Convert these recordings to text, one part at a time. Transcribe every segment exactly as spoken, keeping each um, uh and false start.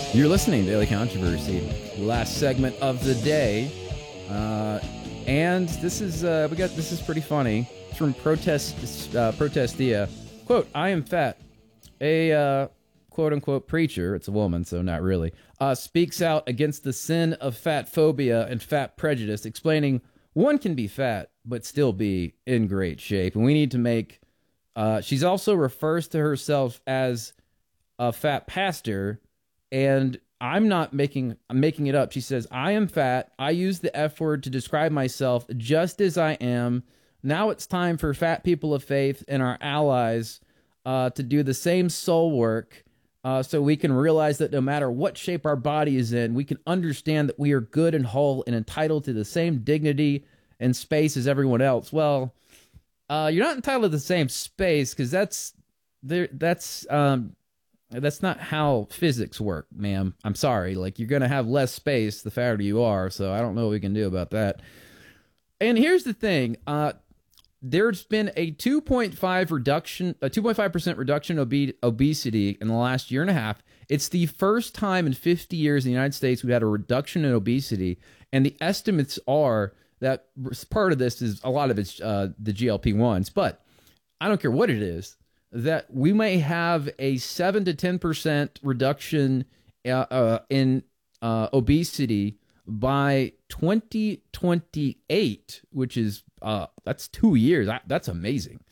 You're listening to Daily Controversy, last segment of the day, uh, and this is uh, we got this is pretty funny. It's from Protest uh, Protestia. Quote: "I am fat." A uh, quote unquote preacher, it's a woman, so not really, uh, speaks out against the sin of fat phobia and fat prejudice, explaining one can be fat but still be in great shape, and we need to make. Uh, she's also refers to herself as a fat pastor. And I'm not making I'm making it up. She says, "I am fat. I use the F word to describe myself just as I am. Now it's time for fat people of faith and our allies uh, to do the same soul work uh, so we can realize that no matter what shape our body is in, we can understand that we are good and whole and entitled to the same dignity and space as everyone else." Well, uh, you're not entitled to the same space because that's there. That's um, That's not how physics work, ma'am. I'm sorry. Like, you're going to have less space the fatter you are, so I don't know what we can do about that. And here's the thing. Uh, there's been a two point five reduction, a two point five percent reduction in obe- obesity in the last year and a half. It's the first time in fifty years in the United States we've had a reduction in obesity, and the estimates are that part of this is, a lot of it's uh, the G L P ones, but I don't care what it is, that we may have a seven to ten percent reduction uh, uh, in uh, obesity by twenty twenty-eight, which is, uh, that's two years. I, that's amazing.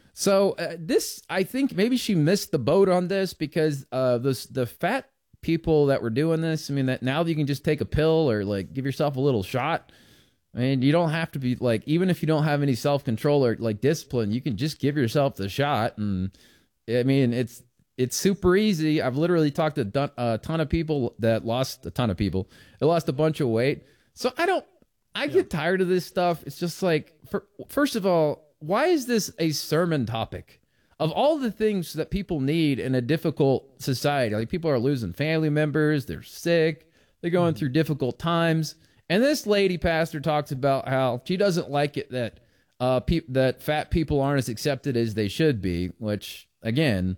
So uh, this, I think maybe she missed the boat on this because uh, this, the fat people that were doing this, I mean, that now you can just take a pill or like give yourself a little shot. I mean, you don't have to be like, even if you don't have any self-control or like discipline, you can just give yourself the shot. And I mean, it's, it's super easy. I've literally talked to a ton of people that lost a ton of people that lost a bunch of weight. So I don't, I yeah. get tired of this stuff. It's just like, for, first of all, why is this a sermon topic? Of all the things that people need in a difficult society, like people are losing family members, they're sick, they're going mm-hmm. through difficult times. And this lady pastor talks about how she doesn't like it that uh, pe- that fat people aren't as accepted as they should be, which, again,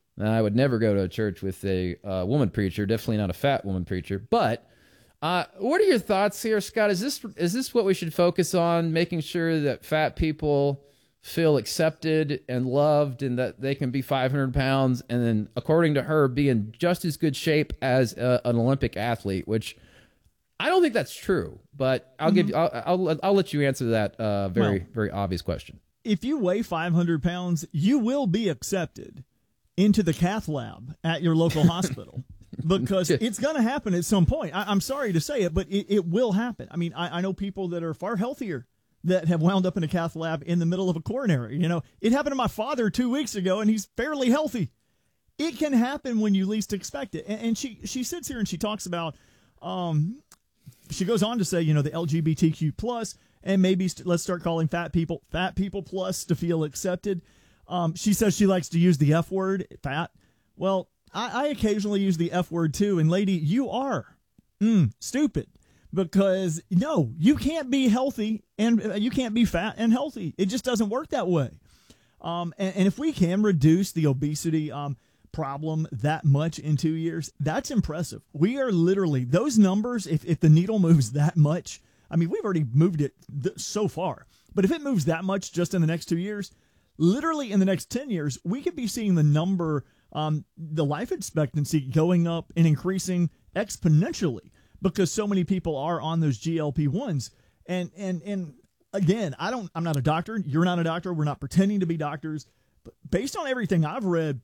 I would never go to a church with a uh, woman preacher, definitely not a fat woman preacher. But uh, what are your thoughts here, Scott? Is this is this what we should focus on, making sure that fat people feel accepted and loved and that they can be five hundred pounds and then, according to her, be in just as good shape as uh, an Olympic athlete, which I don't think that's true, but I'll mm-hmm. give you, I'll, I'll, I'll let you answer that uh, very, well, very obvious question. If you weigh five hundred pounds, you will be accepted into the cath lab at your local hospital because it's going to happen at some point. I, I'm sorry to say it, but it, it will happen. I mean, I, I know people that are far healthier that have wound up in a cath lab in the middle of a coronary. You know, it happened to my father two weeks ago, and he's fairly healthy. It can happen when you least expect it. And, and she, she sits here and she talks about, um, she goes on to say, you know, the L G B T Q plus, and maybe st- let's start calling fat people fat people plus to feel accepted. Um, she says she likes to use the F word, fat. Well, I, I occasionally use the F word too. And lady, you are mm, stupid because no, you can't be healthy and uh, you can't be fat and healthy. It just doesn't work that way. Um, and, and if we can reduce the obesity, um, problem that much in two years, that's impressive. We are literally, those numbers, if, if the needle moves that much, I mean, we've already moved it th- so far, but if it moves that much just in the next two years, literally in the next ten years, we could be seeing the number, um, the life expectancy going up and increasing exponentially because so many people are on those G L P ones. And, and, and again, I don't, I'm not a doctor. You're not a doctor. We're not pretending to be doctors, but based on everything I've read,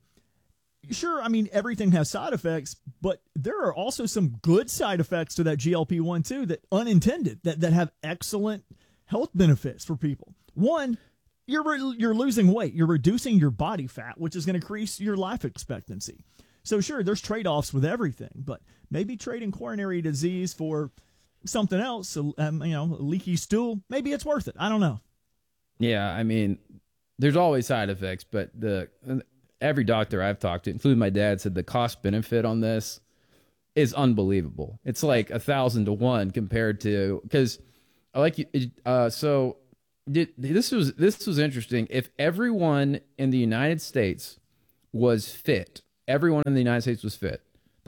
sure, I mean, everything has side effects, but there are also some good side effects to that G L P one too, that unintended, that, that have excellent health benefits for people. One, you're re- you're losing weight. You're reducing your body fat, which is going to increase your life expectancy. So sure, there's trade-offs with everything, but maybe trading coronary disease for something else, um, you know, a leaky stool, maybe it's worth it. I don't know. Yeah, I mean, there's always side effects, but the every doctor I've talked to, including my dad, said the cost benefit on this is unbelievable. It's like a thousand to one compared to, because I like you. Uh, so did, this was this was interesting. If everyone in the United States was fit, everyone in the United States was fit,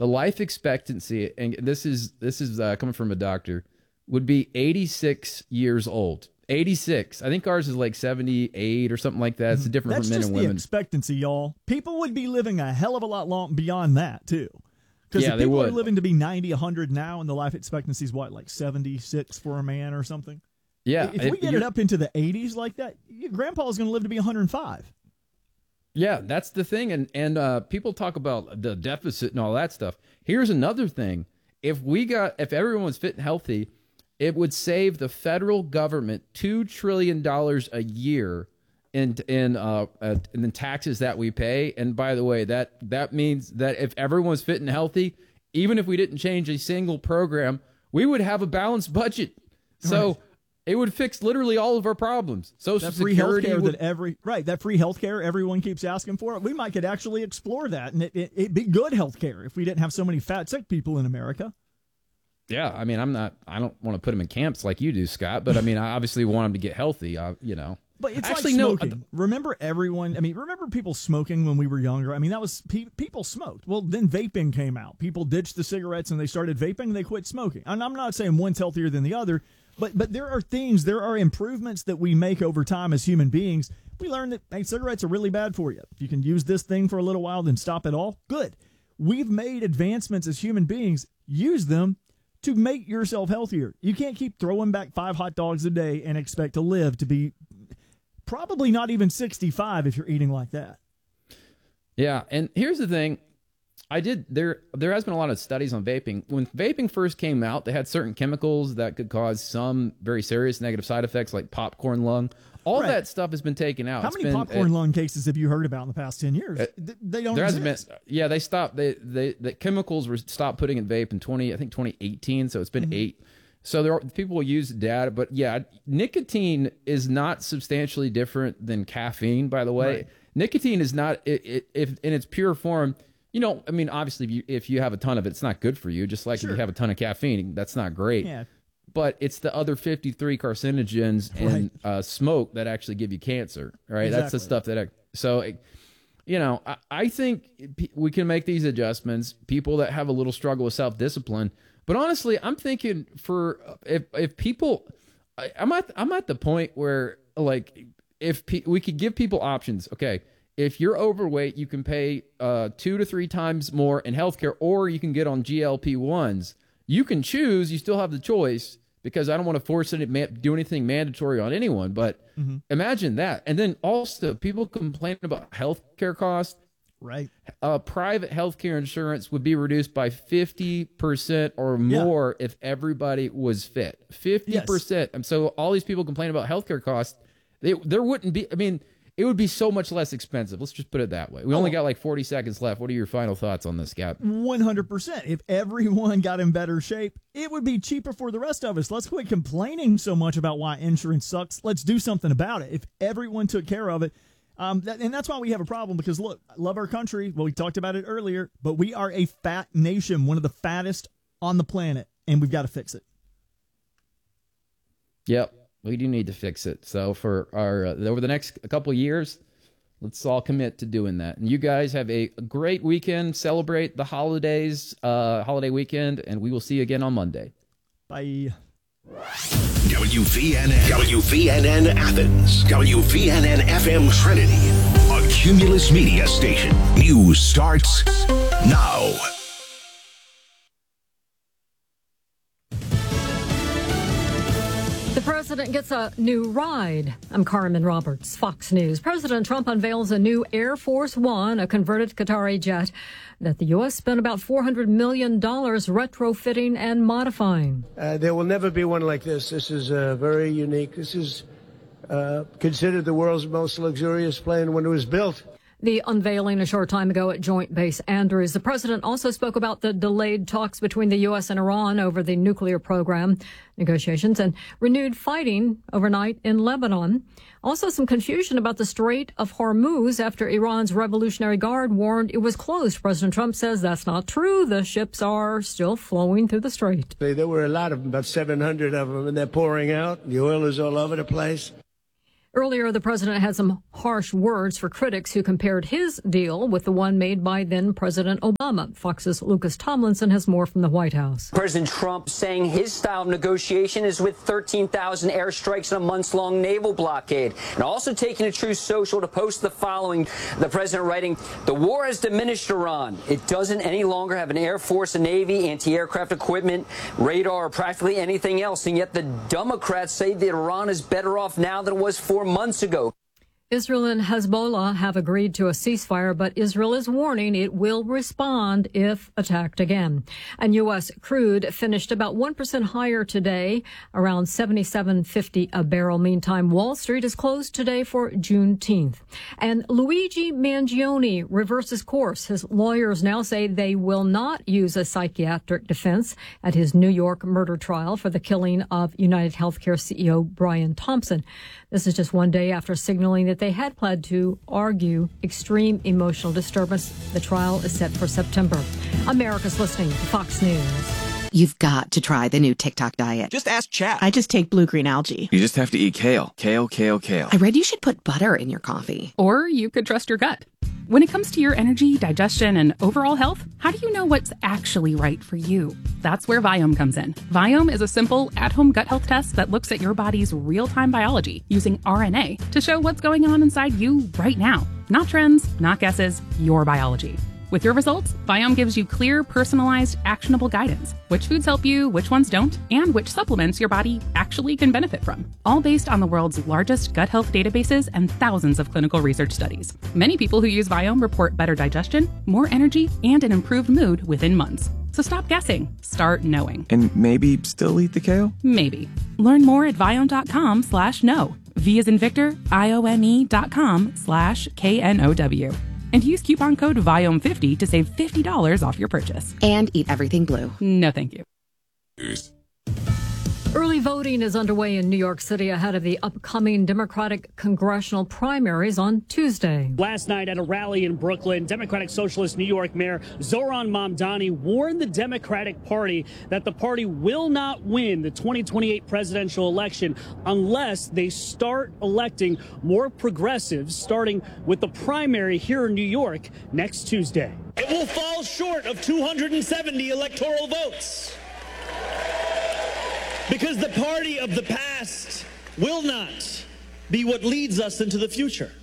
the life expectancy, and this is this is uh, coming from a doctor, would be eighty-six years old. eighty-six. I think ours is like seventy-eight or something like that. It's different That's for men just and the women. expectancy, y'all. People would be living a hell of a lot long beyond that, too. Because Yeah, if they people would. are living to be ninety, one hundred now, and the life expectancy is what, like seventy-six for a man or something? Yeah. If we get it up into the eighties like that, your grandpa is going to live to be one hundred five. Yeah, that's the thing. And, and uh, people talk about the deficit and all that stuff. Here's another thing. If we got, if everyone was fit and healthy, it would save the federal government two trillion dollars a year in in uh uh, in the taxes that we pay. And by the way, that that means that if everyone's fit and healthy, even if we didn't change a single program, we would have a balanced budget. So Right. it would fix literally all of our problems. Social That free Security healthcare would, that every right, that free healthcare everyone keeps asking for. We might could actually explore that, and it, it, it'd be good healthcare if we didn't have so many fat sick people in America. yeah, I mean, I'm not. I don't want to put them in camps like you do, Scott. But I mean, I obviously want them to get healthy. Uh, you know. But it's Actually, like no, smoking. Remember everyone, I mean, remember people smoking when we were younger? I mean, that was, pe- people smoked. Well, then vaping came out. People ditched the cigarettes and they started vaping and they quit smoking. And I'm not saying one's healthier than the other, but but there are things, there are improvements that we make over time as human beings. We learn that, hey, cigarettes are really bad for you. If you can use this thing for a little while, then stop it all. Good. We've made advancements as human beings. Use them to make yourself healthier. You can't keep throwing back five hot dogs a day and expect to live to be probably not even sixty-five if you're eating like that. Yeah, and here's the thing. I did there there has been a lot of studies on vaping. When vaping first came out, they had certain chemicals that could cause some very serious negative side effects like popcorn lung. All Right. that stuff has been taken out. How It's many been, popcorn it, lung cases have you heard about in the past ten years? It- Th- they don't There hasn't exist. been yeah, they stopped they they the chemicals were stopped putting in vape in twenty I think twenty eighteen, so it's been Mm-hmm. eight. So there are people will use data, but yeah, nicotine is not substantially different than caffeine, by the way. Right. Nicotine is not it, it, if in its pure form. You know, I mean, obviously, if you, if you have a ton of it, it's not good for you. Just like Sure. if you have a ton of caffeine, that's not great. Yeah. But it's the other fifty-three carcinogens in Right. uh, smoke that actually give you cancer, right? That's the Exactly. stuff that, I, so, you know, I, I think p- we can make these adjustments. People that have a little struggle with self-discipline. But honestly, I'm thinking for, if, if people, I, I'm at, I'm at the point where, like, if pe- we could give people options, okay, if you're overweight, you can pay uh, two to three times more in healthcare, or you can get on G L P ones. You can choose. You still have the choice, because I don't want to force it, ma- do anything mandatory on anyone. But Mm-hmm. imagine that. And then also, people complain about healthcare costs. Right. Uh, private healthcare insurance would be reduced by fifty percent or more if everybody was fit. fifty percent. And so all these people complain about healthcare costs. They, there wouldn't be, I mean, it would be so much less expensive. Let's just put it that way. We only Oh. got like forty seconds left. What are your final thoughts on this, Scott? one hundred percent. If everyone got in better shape, it would be cheaper for the rest of us. Let's quit complaining so much about why insurance sucks. Let's do something about it. If everyone took care of it, um, that, and that's why we have a problem, because, look, I love our country. Well, we talked about it earlier, but we are a fat nation, one of the fattest on the planet, and we've got to fix it. Yep, we do need to fix it. So for our uh, over the next couple of years, let's all commit to doing that. And you guys have a great weekend. Celebrate the holidays, uh, holiday weekend, and we will see you again on Monday. Bye. W V N N. W V N N Athens. W V N N F M Trinity. A Cumulus Media station. News starts now. The president gets a new ride. I'm Carmen Roberts, Fox News. President Trump unveils a new Air Force One, a converted Qatari jet that the U S spent about four hundred million dollars retrofitting and modifying. Uh, there will never be one like this. This is uh, very unique. This is uh, considered the world's most luxurious plane when it was built. The unveiling a short time ago at Joint Base Andrews. The president also spoke about the delayed talks between the U S and Iran over the nuclear program negotiations and renewed fighting overnight in Lebanon. Also some confusion about the Strait of Hormuz after Iran's Revolutionary Guard warned it was closed. President Trump says that's not true. The ships are still flowing through the strait. There were a lot of them, about seven hundred of them, and they're pouring out. The oil is all over the place. Earlier, the president had some harsh words for critics who compared his deal with the one made by then-President Obama. Fox's Lucas Tomlinson has more from the White House. President Trump saying his style of negotiation is with thirteen thousand airstrikes and a months-long naval blockade. And also taking to Truth Social to post the following. The president writing, "The war has diminished Iran. It doesn't any longer have an air force, a navy, anti-aircraft equipment, radar, or practically anything else. And yet the Democrats say that Iran is better off now than it was four months ago." Israel and Hezbollah have agreed to a ceasefire, but Israel is warning it will respond if attacked again. And U S crude finished about one percent higher today, around seventy-seven fifty a barrel. Meantime, Wall Street is closed today for Juneteenth. And Luigi Mangione reverses course. His lawyers now say they will not use a psychiatric defense at his New York murder trial for the killing of United Healthcare C E O Brian Thompson. This is just one day after signaling that they had pled to argue extreme emotional disturbance. The trial is set for September. America's listening to Fox News. You've got to try the new TikTok diet. Just ask Chat. I just take blue-green algae. You just have to eat kale. Kale, kale, kale. I read you should put butter in your coffee. Or you could trust your gut. When it comes to your energy, digestion, and overall health, how do you know what's actually right for you? That's where Viome comes in. Viome is a simple, at-home gut health test that looks at your body's real-time biology using R N A to show what's going on inside you right now. Not trends, not guesses, your biology. With your results, Viome gives you clear, personalized, actionable guidance. Which foods help you, which ones don't, and which supplements your body actually can benefit from. All based on the world's largest gut health databases and thousands of clinical research studies. Many people who use Viome report better digestion, more energy, and an improved mood within months. So stop guessing. Start knowing. And maybe still eat the kale? Maybe. Learn more at Viome.com slash know. V as in Victor, I O M E dot com slash K N O W. And use coupon code Viome fifty to save fifty dollars off your purchase. And eat everything blue. No, thank you. Early voting is underway in New York City ahead of the upcoming Democratic congressional primaries on Tuesday. Last night at a rally in Brooklyn, Democratic Socialist New York Mayor Zohran Mamdani warned the Democratic Party that the party will not win the twenty twenty-eight presidential election unless they start electing more progressives, starting with the primary here in New York next Tuesday. It will fall short of two hundred seventy electoral votes. Because the party of the past will not be what leads us into the future.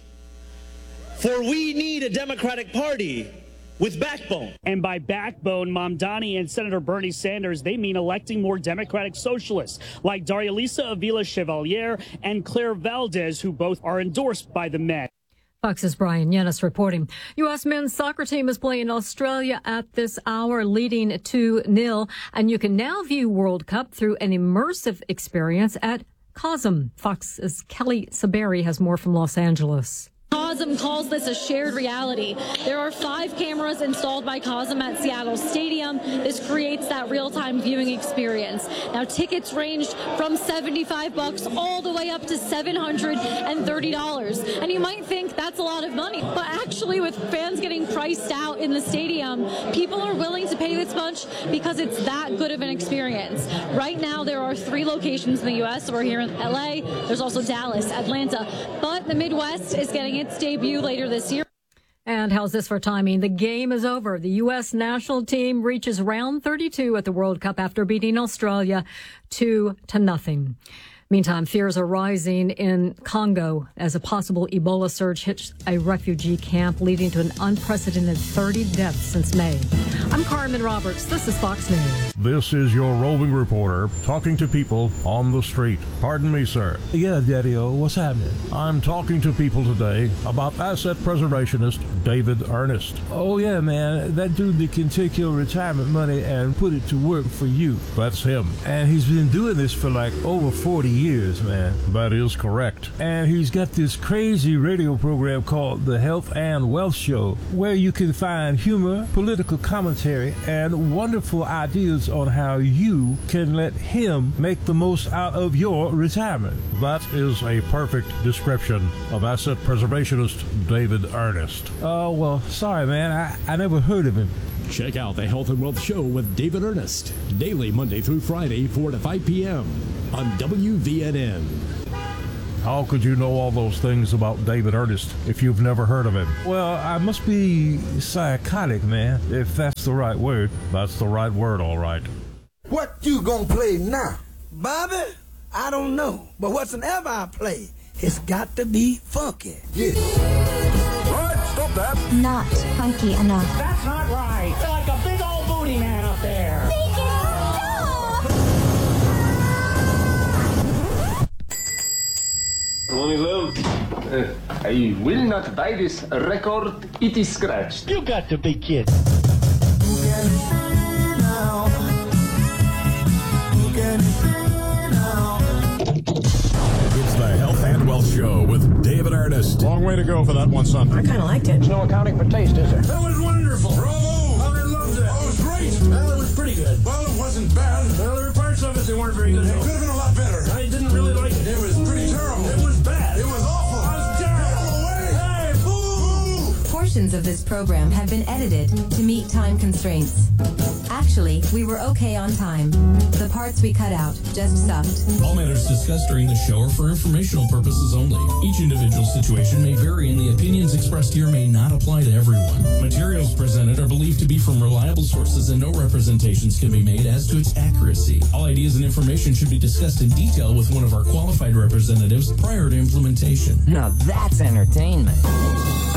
For we need a Democratic Party with backbone. And by backbone, Mamdani and Senator Bernie Sanders, they mean electing more Democratic socialists like Daria-Lisa Avila Chevalier and Claire Valdez, who both are endorsed by the Met. Fox's Brian Yennis reporting. U S men's soccer team is playing Australia at this hour, leading two nil. And you can now view World Cup through an immersive experience at COSM. Fox's Kelly Saberi has more from Los Angeles. COSM calls this a shared reality. There are five cameras installed by COSM at Seattle Stadium. This creates that real-time viewing experience. Now, tickets ranged from seventy-five bucks all the way up to seven hundred thirty dollars. And you might think that's a lot of money, but actually with fans getting priced out in the stadium, people are willing to pay this much because it's that good of an experience. Right now, there are three locations in the U S We're here in L A. There's also Dallas, Atlanta, but the Midwest is getting its debut later this year. And how's this for timing? The game is over. The U S national team reaches round thirty-two at the World Cup after beating Australia two to nothing. Meantime, fears are rising in Congo as a possible Ebola surge hits a refugee camp, leading to an unprecedented thirty deaths since May. I'm Carmen Roberts. This is Fox News. This is your roving reporter talking to people on the street. Pardon me, sir. Yeah, Daddy-O, what's happening? I'm talking to people today about asset preservationist David Ernest. Oh, yeah, man. That dude that can take your retirement money and put it to work for you. That's him. And he's been doing this for like over forty years, man. That is correct. And he's got this crazy radio program called The Health and Wealth Show, where you can find humor, political commentary, and wonderful ideas on how you can let him make the most out of your retirement. That is a perfect description of asset preservationist David Ernest. Oh, uh, well, sorry, man. I, I never heard of him. Check out the Health and Wealth Show with David Ernest, daily Monday through Friday, four to five p.m. on W V N N. How could you know all those things about David Ernest if you've never heard of him? Well, I must be psychotic, man. If that's the right word. That's the right word, all right. What you gonna play now? Bobby? I don't know. But whatsoever I play, it's got to be funky. Yeah. Right, stop that. Not funky enough. That's not right. You're like a big old booty man up there. Make it stop! Well, uh, I will not buy this record. It is scratched. You got to be kidding. It's the Health and Wealth Show with David Ernest. Long way to go for that one, son. I kind of liked it. There's no accounting for taste, is there? That was wonderful. Bravo! I loved it. Oh, it was great. Well, it was pretty good. Well, it wasn't bad. Well, there were parts of it that weren't very good. It could have been a lot better. I didn't really like it. It was pretty terrible. It was bad. It was awful. I was terrible. Hey, boo! Portions of this program have been edited to meet time constraints. Actually, we were okay on time. The parts we cut out just sucked. All matters discussed during the show are for informational purposes only. Each individual situation may vary and the opinions expressed here may not apply to everyone. Materials presented are believed to be from reliable sources and no representations can be made as to its accuracy. All ideas and information should be discussed in detail with one of our qualified representatives prior to implementation. Now that's entertainment.